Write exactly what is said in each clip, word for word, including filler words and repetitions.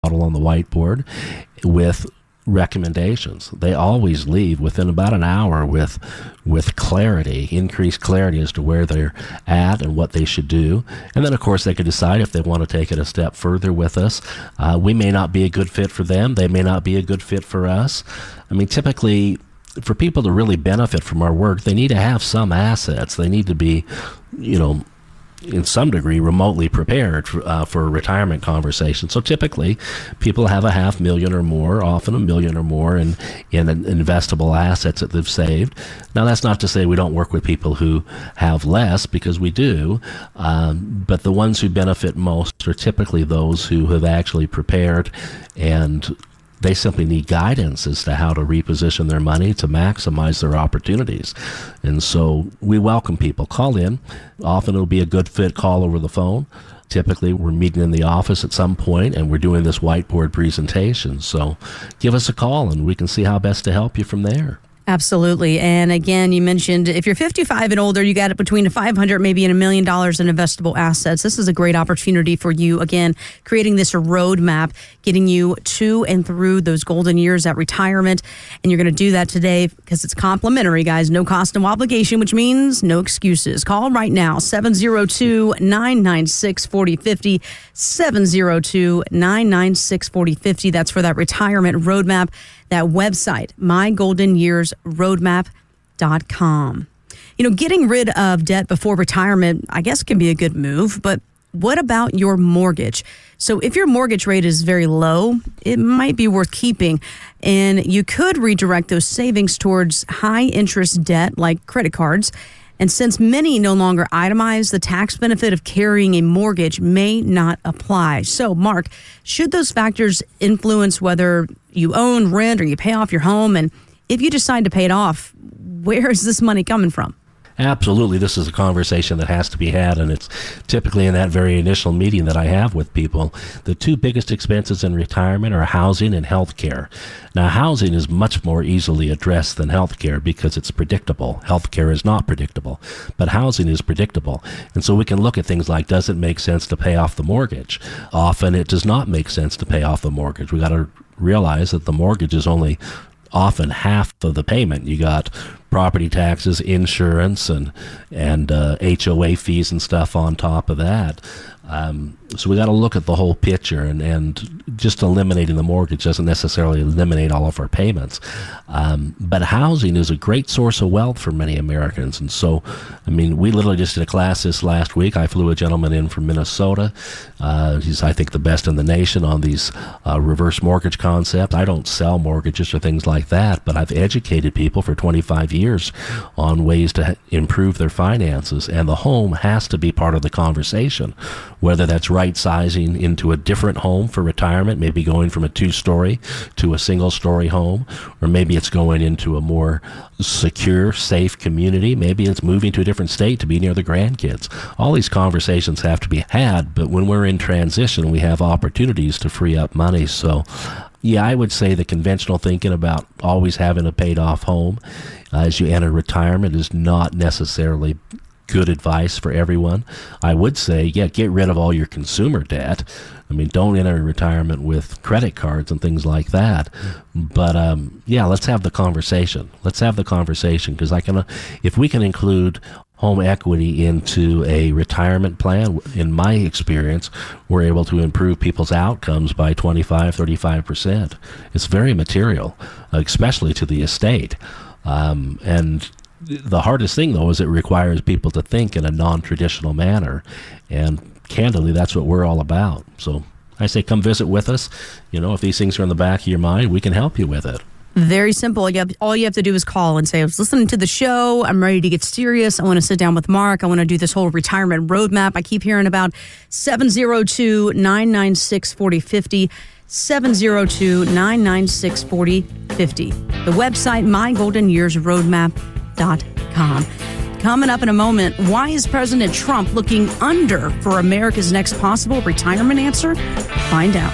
on the whiteboard with recommendations. They always leave within about an hour with with clarity, increased clarity as to where they're at and what they should do. And then, of course, they could decide if they want to take it a step further with us. Uh, we may not be a good fit for them. They may not be a good fit for us. I mean, typically, for people to really benefit from our work, they need to have some assets. They need to be, you know, in some degree, remotely prepared for, uh, for a retirement conversation. So typically, people have a half million or more, often a million or more in, in investable assets that they've saved. Now, that's not to say we don't work with people who have less, because we do, um, but the ones who benefit most are typically those who have actually prepared, and they simply need guidance as to how to reposition their money to maximize their opportunities. And so we welcome people. Call in. Often it'll be a good fit call over the phone. Typically, we're meeting in the office at some point, and we're doing this whiteboard presentation. So give us a call, and we can see how best to help you from there. Absolutely. And again, you mentioned if you're fifty-five and older, you got it between five hundred, maybe in a million dollars in investable assets. This is a great opportunity for you. Again, creating this roadmap, getting you to and through those golden years at retirement. And you're going to do that today because it's complimentary, guys. No cost, no obligation, which means no excuses. Call right now, seven oh two, nine nine six, four oh five oh, seven oh two, nine nine six, four oh five oh. That's for that retirement roadmap. That website, my golden years roadmap dot com. You know, getting rid of debt before retirement, I guess, can be a good move, but what about your mortgage? So if your mortgage rate is very low, it might be worth keeping, and you could redirect those savings towards high interest debt like credit cards. And since many no longer itemize, the tax benefit of carrying a mortgage may not apply. So, Mark, should those factors influence whether you own, rent, or you pay off your home? And if you decide to pay it off, where is this money coming from? Absolutely. This is a conversation that has to be had, and it's typically in that very initial meeting that I have with people. The two biggest expenses in retirement are housing and health care. Now, housing is much more easily addressed than health care because it's predictable. Health care is not predictable, but housing is predictable. And so we can look at things like, does it make sense to pay off the mortgage? Often it does not make sense to pay off the mortgage. We got to realize that the mortgage is only often half of the payment. You got property taxes, insurance, and and uh, H O A fees and stuff on top of that. Um, so we got to look at the whole picture, and, and just eliminating the mortgage doesn't necessarily eliminate all of our payments. Um, but housing is a great source of wealth for many Americans. And so, I mean, we literally just did a class this last week. I flew a gentleman in from Minnesota. Uh, he's, I think, the best in the nation on these uh, reverse mortgage concepts. I don't sell mortgages or things like that, but I've educated people for twenty-five years on ways to improve their finances. And the home has to be part of the conversation, whether that's right sizing into a different home for retirement, maybe going from a two-story to a single-story home, or maybe it's going into a more secure, safe community. Maybe it's moving to a different state to be near the grandkids. All these conversations have to be had, but when we're in transition, we have opportunities to free up money. So, yeah, I would say the conventional thinking about always having a paid-off home uh, as you enter retirement is not necessarily good advice for everyone. I would say, yeah, get rid of all your consumer debt. I mean, don't enter retirement with credit cards and things like that. But um, yeah, let's have the conversation. Let's have the conversation because I can, if we can include home equity into a retirement plan, in my experience, we're able to improve people's outcomes by twenty-five, thirty-five percent. It's very material, especially to the estate. Um, and the hardest thing, though, is it requires people to think in a non-traditional manner. And candidly, that's what we're all about. So I say come visit with us. You know, if these things are in the back of your mind, we can help you with it. Very simple. You have, all you have to do is call and say, I was listening to the show. I'm ready to get serious. I want to sit down with Mark. I want to do this whole retirement roadmap. I keep hearing about seven oh two, nine nine six, four oh five oh. seven oh two, nine nine six, four oh five oh. The website, my golden years roadmap dot com. Coming up in a moment, why is President Trump looking under for America's next possible retirement answer? Find out.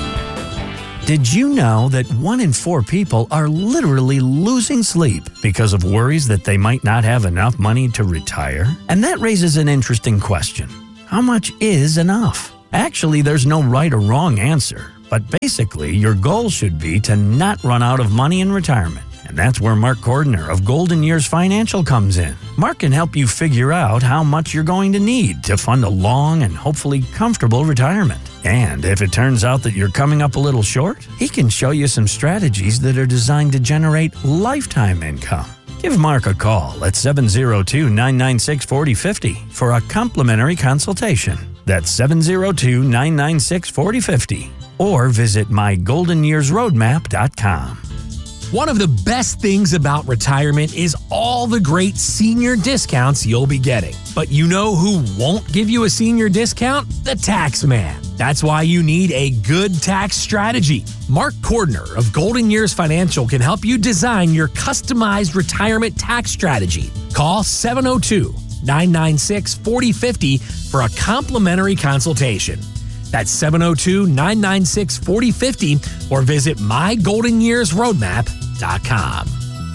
Did you know that one in four people are literally losing sleep because of worries that they might not have enough money to retire? And that raises an interesting question. How much is enough? Actually, there's no right or wrong answer. But basically, your goal should be to not run out of money in retirement. And that's where Mark Cordner of Golden Years Financial comes in. Mark can help you figure out how much you're going to need to fund a long and hopefully comfortable retirement. And if it turns out that you're coming up a little short, he can show you some strategies that are designed to generate lifetime income. Give Mark a call at seven oh two, nine nine six, four oh five oh for a complimentary consultation. That's seven oh two, nine nine six, four oh five oh. Or visit my golden years roadmap dot com. One of the best things about retirement is all the great senior discounts you'll be getting. But you know who won't give you a senior discount? The tax man. That's why you need a good tax strategy. Mark Cordner of Golden Years Financial can help you design your customized retirement tax strategy. Call seven oh two, nine nine six, four oh five oh for a complimentary consultation. That's seven oh two, nine nine six, four oh five oh or visit my golden years roadmap dot com.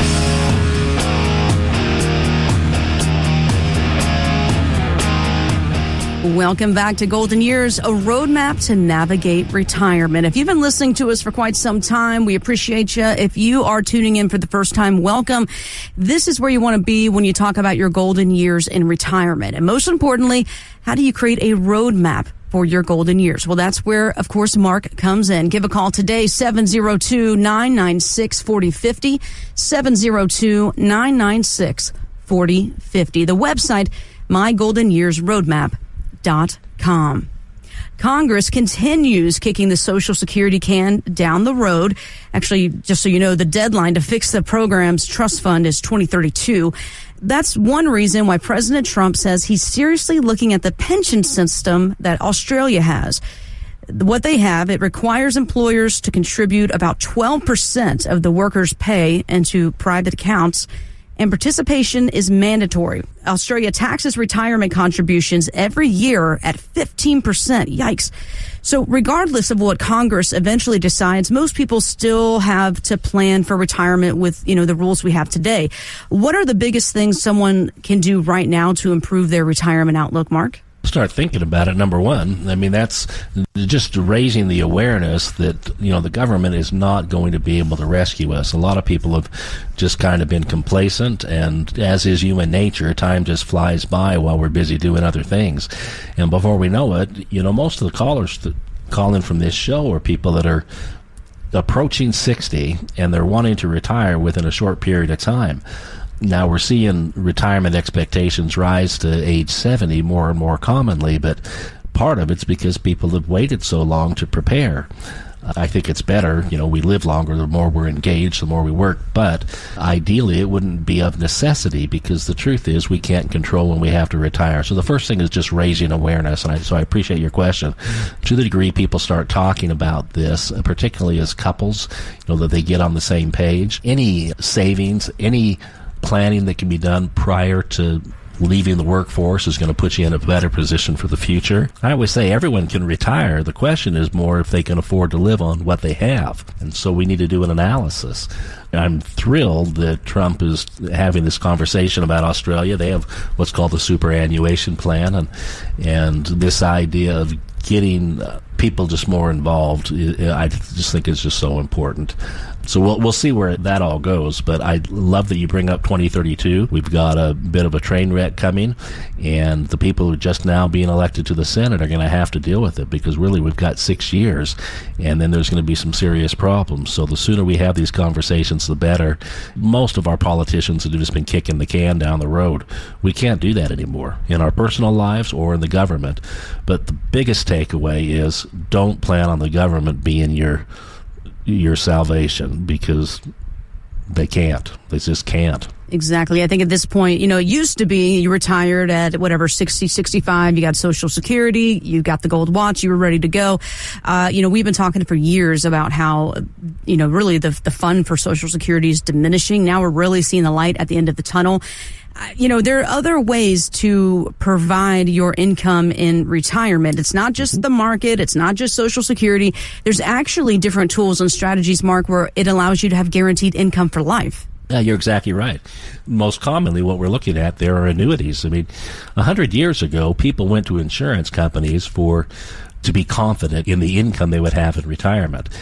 Welcome back to Golden Years, a roadmap to navigate retirement. If you've been listening to us for quite some time, we appreciate you. If you are tuning in for the first time, welcome. This is where you want to be when you talk about your golden years in retirement. And most importantly, how do you create a roadmap for your golden years? Well, that's where, of course, Mark comes in. Give a call today, seven oh two, nine nine six, four oh five oh, seven oh two, nine nine six, four oh five oh. The website, my golden years roadmap dot com. Congress continues kicking the Social Security can down the road. Actually, just so you know, the deadline to fix the program's trust fund is twenty thirty-two. That's one reason why President Trump says he's seriously looking at the pension system that Australia has. What they have, it requires employers to contribute about twelve percent of the workers' pay into private accounts, and participation is mandatory. Australia taxes retirement contributions every year at fifteen percent. Yikes. So regardless of what Congress eventually decides, most people still have to plan for retirement with, you know, the rules we have today. What are the biggest things someone can do right now to improve their retirement outlook, Mark? Start thinking about it. Number one, I mean, that's just raising the awareness that, you know, the government is not going to be able to rescue us. A lot of people have just kind of been complacent, and as is human nature, time just flies by while we're busy doing other things. And before we know it, you know, most of the callers that call in from this show are people that are approaching sixty and they're wanting to retire within a short period of time. Now we're seeing retirement expectations rise to age seventy more and more commonly, but part of it's because people have waited so long to prepare. I think it's better, you know, we live longer, the more we're engaged, the more we work, but ideally it wouldn't be of necessity, because the truth is we can't control when we have to retire. So the first thing is just raising awareness, and I, so I appreciate your question. To the degree people start talking about this, particularly as couples, you know, that they get on the same page, any savings, any planning that can be done prior to leaving the workforce is going to put you in a better position for the future. I always say everyone can retire. The question is more if they can afford to live on what they have. And so we need to do an analysis. I'm thrilled that Trump is having this conversation about Australia. They have what's called the superannuation plan, and and this idea of getting uh, people just more involved, I just think is just so important. So we'll we'll see where that all goes, but I love that you bring up twenty thirty-two. We've got a bit of a train wreck coming, and the people who are just now being elected to the Senate are going to have to deal with it, because really we've got six years, and then there's going to be some serious problems. So the sooner we have these conversations, the better. Most of our politicians have just been kicking the can down the road. We can't do that anymore in our personal lives or in the government. But the biggest takeaway is don't plan on the government being your your salvation, because they can't. They just can't. Exactly. I think at this point, you know, it used to be you retired at whatever, sixty, sixty-five, you got Social Security, you got the gold watch, you were ready to go. Uh, you know, we've been talking for years about how, you know, really the, the fund for Social Security is diminishing. Now we're really seeing the light at the end of the tunnel. Uh, you know, there are other ways to provide your income in retirement. It's not just the market. It's not just Social Security. There's actually different tools and strategies, Mark, where it allows you to have guaranteed income for life. Yeah, you're exactly right. Most commonly what we're looking at there are annuities. I mean, a hundred years ago, people went to insurance companies for to be confident in the income they would have in retirement.